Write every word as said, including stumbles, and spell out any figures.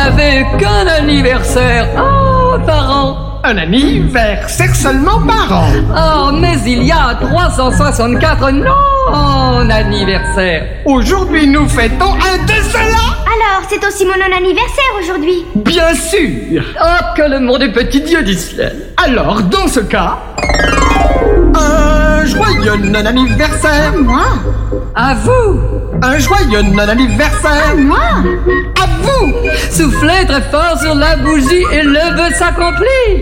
n'avez qu'un anniversaire oh, par an. Un anniversaire seulement par an. Oh, mais il y a trois cent soixante-quatre non-anniversaires. Aujourd'hui, nous fêtons un de ceux-là. Alors, c'est aussi mon non-anniversaire aujourd'hui. Bien sûr. Oh, que le monde est petit, Dieu d'Israël. Alors, dans ce cas, un joyeux non-anniversaire. Moi? À vous. Un joyeux non-anniversaire. Moi? À vous. Soufflez très fort sur la bougie et le vœu s'accomplit.